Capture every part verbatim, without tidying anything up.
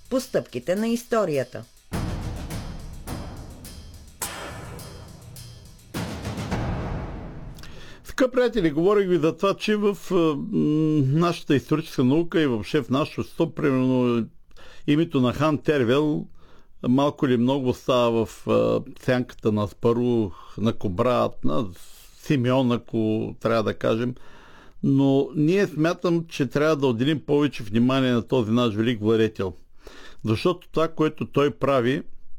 по стъпките на историята. Скъпи приятели, говорих ви за това, че в е, нашата историческа наука и въобще в нашото общество, примерно името на хан Тервел малко или много става в е, сянката на Аспарух, на Кобрат, на Симеон, ако трябва да кажем. Но ние смятам, че трябва да отделим повече внимание на този наш велик владетел. Защото това, което той прави,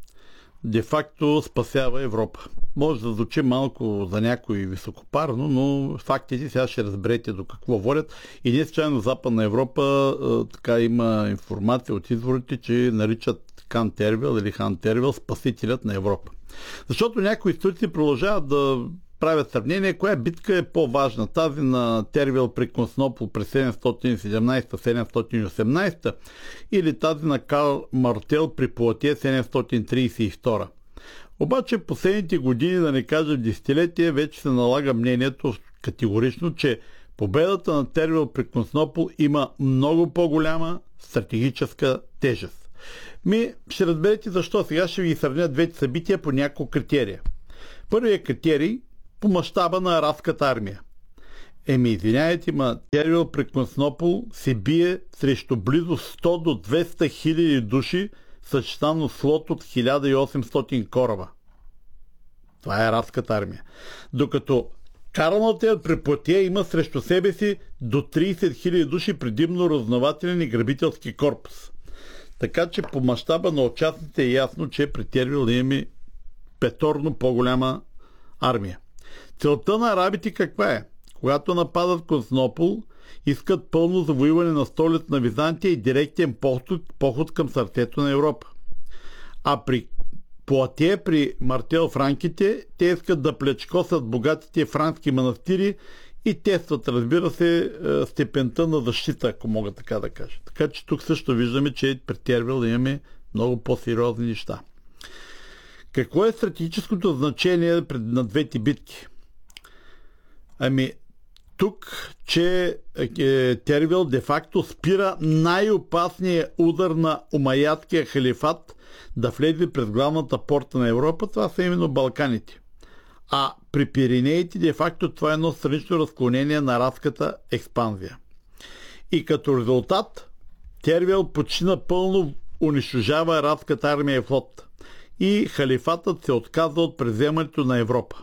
де-факто спасява Европа. Може да звучи малко за някой високопарно, но фактите сега ще разберете до какво водят. И не случайно Западна Европа така има информация от изворите, че наричат хан Тервел или хан Тервел спасителят на Европа. Защото някои историци продължават да правят сравнение, коя битка е по-важна. Тази на Тервел при Константинопол през седемстотин и седемнадесета - седемстотин и осемнадесета или тази на Карл Мартел при Пуатие седемстотин тридесет и втора. Обаче последните години, да не кажа десетилетия, вече се налага мнението категорично, че победата на Тервел при Константинопол има много по-голяма стратегическа тежест. Ми ще разберете защо. Сега ще ви сравня двете събития по няколко критерия. Първият критерий по мащаба на арабската армия. Еми, извиняйте, ма Тервел при Константинопол се бие срещу близо сто до двеста хиляди души, съчетано с флот от хиляда и осемстотин кораба. Това е арабската армия. Докато Карл Мартел при Пуатие има срещу себе си до тридесет хиляди души, предимно разузнавателен и грабителски корпус. Така че по мащаба на участниците е ясно, че при Тервел имаме петорно по-голяма армия. Целта на арабите каква е? Когато нападат Константинопол, искат пълно завоюване на столица на Византия и директен поход, поход към сърцето на Европа. А при Пуатие, при Мартел франките, те искат да плечкосат богатите франски манастири и тестват, разбира се, степента на защита, ако мога така да кажа. Така че тук също виждаме, че при Тервел имаме много по-сериозни неща. Какво е стратегическото значение на двете битки? Ами, тук, че е, Тервел де-факто спира най-опасния удар на омаятския халифат да влезе през главната порта на Европа, това са именно Балканите. А при Пиринеите де-факто това е едно странично разклонение на арабската експанзия. И като резултат, Тервел почти напълно унищожава арабската армия и флот. И халифатът се отказва от преземането на Европа.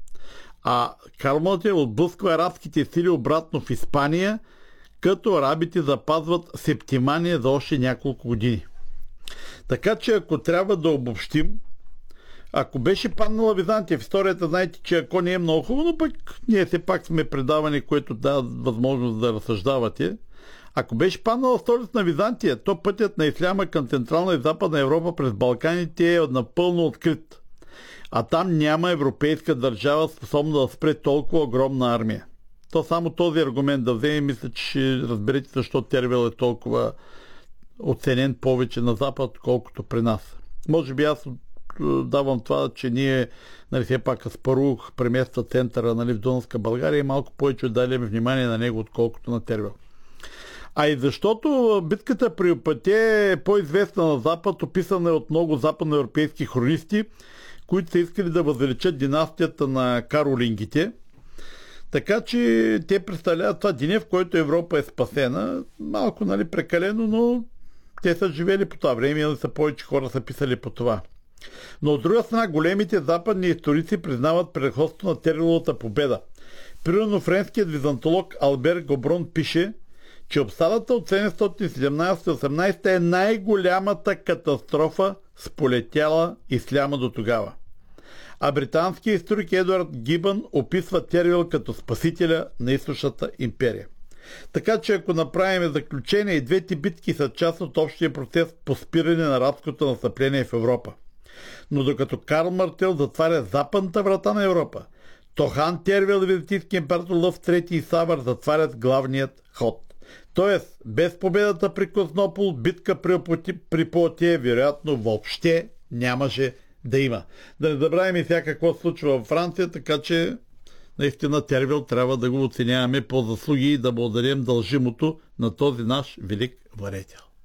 А Карл Мартел отблъсква арабските сили обратно в Испания, като арабите запазват Септимания за още няколко години. Така че ако трябва да обобщим, ако беше паднала Византия в историята, знаете, че ако не е много хубаво, но пък ние все пак сме предавани, което дава възможност да разсъждавате. Ако беше паднала столица на Византия, то пътят на исляма към Централна и Западна Европа през Балканите е напълно открит. А там няма европейска държава способна да спре толкова огромна армия. То само този аргумент да вземе, мисля, че ще разберете защо Тервел е толкова оценен повече на Запад, колкото при нас. Може би аз давам това, че ние, нали, все пак Аспарух премества центъра, нали, в Дунавска България и малко повече отделяме внимание на него, отколкото на Тервел. А и защото битката при Пуатие е по-известна на Запад, описана е от много западноевропейски хронисти, които са искали да възвеличат династията на каролингите. Така че те представляват това деня, в който Европа е спасена. Малко, нали, прекалено, но те са живели по това време и са повече хора са писали по това. Но от друга страна, големите западни историци признават превъзходството на Тервеловата победа. Примерно френският византолог Албер Гоброн пише, че обсадата от седемстотин и седемнадесета - осемнадесета е най-голямата катастрофа сполетяла исляма до тогава. А британският историк Едуард Гибън описва Тервел като спасителя на източната империя. Така че ако направим заключение, и двете битки са част от общия процес по спиране на арабското настъпление в Европа. Но докато Карл Мартел затваря западната врата на Европа, то хан Тервел и византийски император Лъв трети и Савър затварят главният ход. Тоест, без победата при Константинопол, битка при Пуатие вероятно въобще нямаше да има. Да не забравим и сега какво се случва във Франция, така че наистина Тервел трябва да го оценяваме по заслуги и да благодарим дължимото на този наш велик владетел.